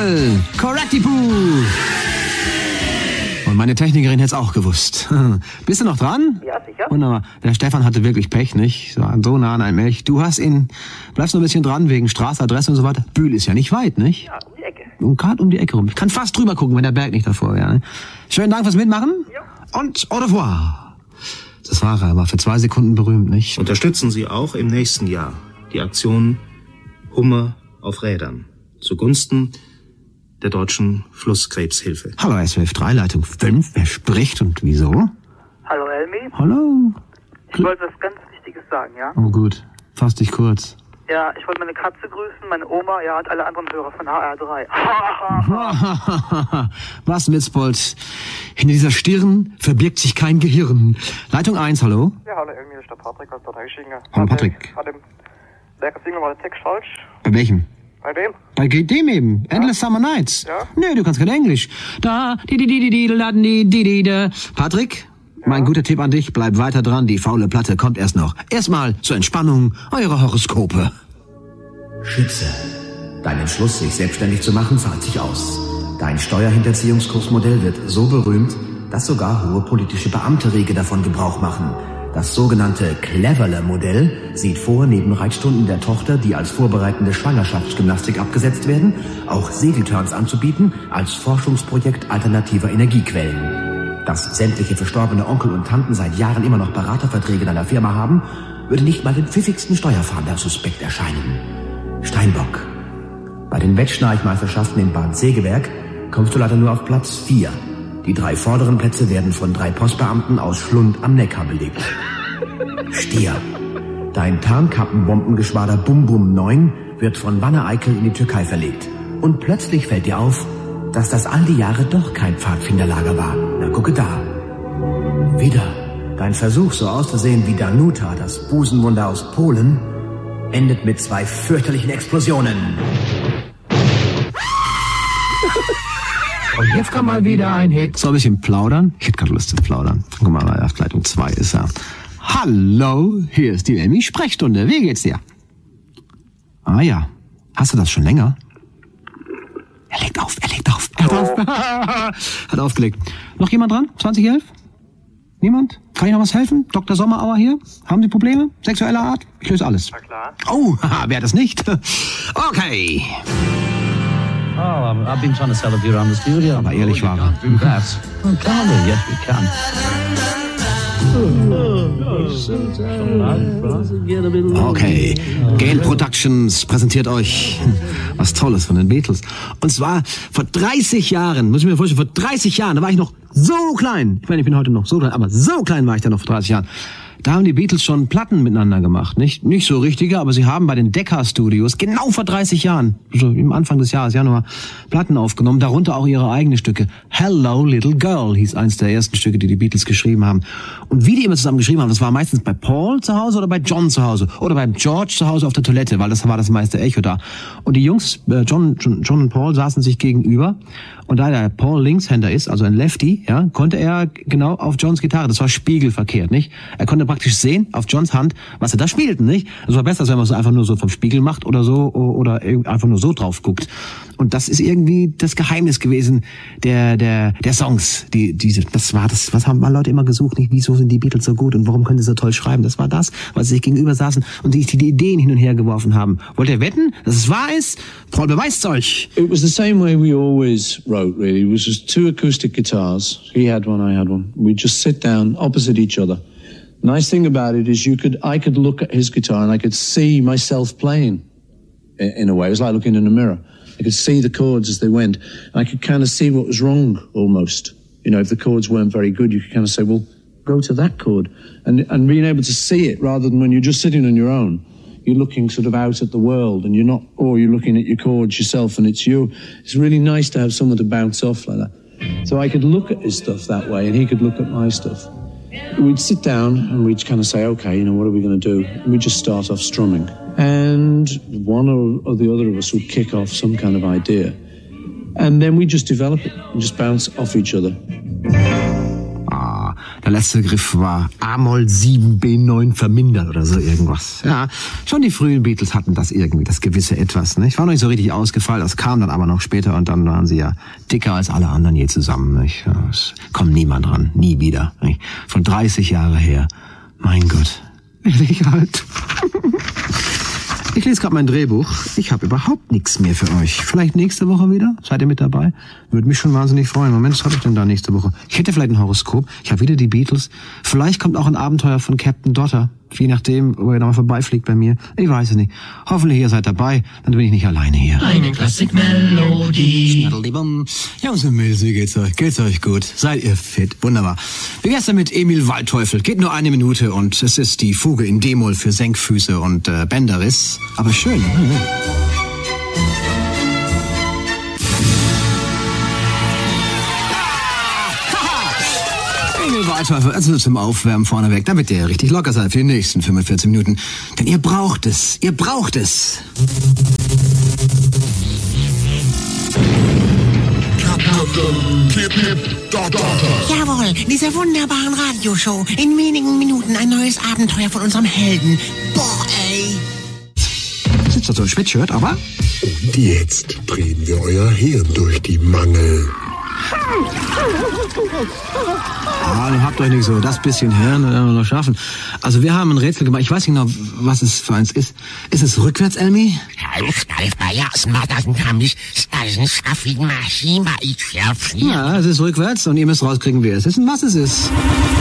Jawohl, Correctipu. Und meine Technikerin hätte es auch gewusst. Bist du noch dran? Ja, sicher. Wunderbar. Der Stefan hatte wirklich Pech, nicht? So nah an einem Elch. Du hast ihn, bleibst noch ein bisschen dran wegen Straße, Adresse und so weiter. Bühl ist ja nicht weit, nicht? Ja, um die Ecke. Und gerade um die Ecke rum. Ich kann fast drüber gucken, wenn der Berg nicht davor wäre. Ne? Schönen Dank fürs Mitmachen. Ja. Und au revoir. Das war er, war für 2 Sekunden berühmt, nicht? Unterstützen Sie auch im nächsten Jahr die Aktion Hummer auf Rädern zugunsten der deutschen Flusskrebshilfe. Hallo, S12 Leitung 5. Wer spricht und wieso? Hallo, Elmi. Hallo. Ich wollte was ganz Wichtiges sagen, ja? Oh gut, fass dich kurz. Ja, ich wollte meine Katze grüßen, meine Oma, ja, und alle anderen Hörer von HR3. Was, Witzbold? Hinter dieser Stirn verbirgt sich kein Gehirn. Leitung 1, hallo? Ja, hallo, irgendwie ist der Patrick aus der Teichinger. Hallo, Patrick. Hat dem Lecker Single mal den Text falsch? Bei welchem? Bei wem? Bei dem eben. Endless Summer Nights. Ja? Nee, du kannst kein Englisch. Da, di. Patrick? Ja? Mein guter Tipp an dich, bleib weiter dran, die faule Platte kommt erst noch. Erstmal zur Entspannung eure Horoskope. Schütze. Dein Entschluss, sich selbstständig zu machen, zahlt sich aus. Dein Steuerhinterziehungskursmodell wird so berühmt, dass sogar hohe politische Beamte rege davon Gebrauch machen. Das sogenannte Cleverle-Modell sieht vor, neben Reitstunden der Tochter, die als vorbereitende Schwangerschaftsgymnastik abgesetzt werden, auch Segelturns anzubieten als Forschungsprojekt alternativer Energiequellen. Dass sämtliche verstorbene Onkel und Tanten seit Jahren immer noch Beraterverträge in einer Firma haben, würde nicht mal dem pfiffigsten Steuerfahnder suspekt erscheinen. Steinbock. Bei den Wettschnarchmeisterschaften in Bad Segeberg kommst du leider nur auf Platz 4. Die 3 vorderen Plätze werden von 3 Postbeamten aus Schlund am Neckar belegt. Stier. Dein Tarnkappenbombengeschwader Bum Bum 9 wird von Wanne-Eickel in die Türkei verlegt. Und plötzlich fällt dir auf, dass das all die Jahre doch kein Pfadfinderlager war. Na, gucke da. Wieder. Dein Versuch, so auszusehen wie Danuta, das Busenwunder aus Polen, endet mit 2 fürchterlichen Explosionen. Und jetzt kommt mal wieder ein Hit. So ein bisschen plaudern. Ich hätte gerade Lust zu plaudern. Guck mal, auf Leitung 2 ist er. Hallo, hier ist die Elmi-Sprechstunde. Wie geht's dir? Ah ja, hast du das schon länger? Er legt auf. Hat aufgelegt. Noch jemand dran? 2011? Niemand? Kann ich noch was helfen? Dr. Sommerauer hier? Haben Sie Probleme? Sexueller Art? Ich löse alles. Na klar. Oh, wer das nicht? Okay. Oh, I've been trying to sell a beer around the studio. Aber ehrlich war er. Do that. Oh, can we? Yes, we can. Okay, Gale Productions präsentiert euch was Tolles von den Beatles. Und zwar vor 30 Jahren, muss ich mir vorstellen, vor 30 Jahren, da war ich noch so klein. Ich meine, ich bin heute noch so klein, aber so klein war ich da noch vor 30 Jahren. Da haben die Beatles schon Platten miteinander gemacht, nicht so richtige, aber sie haben bei den Decca Studios genau vor 30 Jahren, so im Anfang des Jahres, Januar, Platten aufgenommen, darunter auch ihre eigenen Stücke. Hello Little Girl hieß eins der ersten Stücke, die die Beatles geschrieben haben. Und wie die immer zusammen geschrieben haben, das war meistens bei Paul zu Hause oder bei John zu Hause oder beim George zu Hause auf der Toilette, weil das war das meiste Echo da. Und die Jungs, John und Paul, saßen sich gegenüber. Und da der Paul Linkshänder ist, also ein Lefty, ja, konnte er genau auf Johns Gitarre, das war spiegelverkehrt, nicht? Er konnte praktisch sehen auf Johns Hand, was er da spielten, nicht? Das war besser, als wenn man es einfach nur so vom Spiegel macht oder so, oder einfach nur so drauf guckt. Und das ist irgendwie das Geheimnis gewesen der Songs. Was haben Leute immer gesucht, nicht? Wieso sind die Beatles so gut und warum können sie so toll schreiben? Das war das, weil sie sich gegenüber saßen und sich die Ideen hin und her geworfen haben. Wollt ihr wetten, dass es wahr ist? Paul beweist's euch. It was the same way we always wrote, really. It was just 2 acoustic guitars. He had one, I had one. We'd just sit down opposite each other. Nice thing about it is I could look at his guitar and I could see myself playing in a way. It was like looking in a mirror. I could see the chords as they went. I could kind of see what was wrong almost. You know, if the chords weren't very good, you could kind of say, well, go to that chord. And being able to see it rather than when you're just sitting on your own, you're looking sort of out at the world and you're looking at your chords yourself and it's you. It's really nice to have someone to bounce off like that. So I could look at his stuff that way and he could look at my stuff. We'd sit down and we'd kind of say, okay, you know, what are we going to do? And we'd just start off strumming. And one or the other of us would kick off some kind of idea. And then we'd just develop it and just bounce off each other. Der letzte Griff war A-Moll 7B9 vermindert oder so irgendwas. Ja, schon die frühen Beatles hatten das irgendwie, das gewisse Etwas. Ne? Ich war noch nicht so richtig ausgefallen, das kam dann aber noch später und dann waren sie ja dicker als alle anderen je zusammen. Nicht? Ja, es kommt niemand ran, nie wieder. Nicht? Von 30 Jahre her. Mein Gott, werde ich alt. Ich lese gerade mein Drehbuch. Ich habe überhaupt nichts mehr für euch. Vielleicht nächste Woche wieder? Seid ihr mit dabei? Würde mich schon wahnsinnig freuen. Moment, was habe ich denn da nächste Woche? Ich hätte vielleicht ein Horoskop. Ich habe wieder die Beatles. Vielleicht kommt auch ein Abenteuer von Captain Dotter. Je nachdem, ob er nochmal vorbeifliegt bei mir. Ich weiß es nicht. Hoffentlich ihr seid dabei. Dann bin ich nicht alleine hier. Eine Klassikmelodie. Jungs und Mädels, wie geht's euch? Geht's euch gut? Seid ihr fit? Wunderbar. Wie gestern mit Emil Waldteufel. Geht nur 1 Minute und es ist die Fuge in D-Moll für Senkfüße und Bänderriss. Aber schön. Also zum Aufwärmen vorneweg, damit ihr richtig locker seid für die nächsten 45 Minuten. Denn ihr braucht es. Ihr braucht es. Jawohl, dieser wunderbaren Radioshow. In wenigen Minuten ein neues Abenteuer von unserem Helden. Boah, ey. Sitzt da so ein Schwittshirt, aber... Und jetzt drehen wir euer Hirn durch die Mangel. Ah, habt euch nicht so das bisschen Hirn werden wir noch schaffen. Also wir haben ein Rätsel gemacht. Ich weiß nicht genau, was es für eins ist. Ist es rückwärts, Elmi? Ja, es ist rückwärts und ihr müsst rauskriegen, wer es ist und was es ist.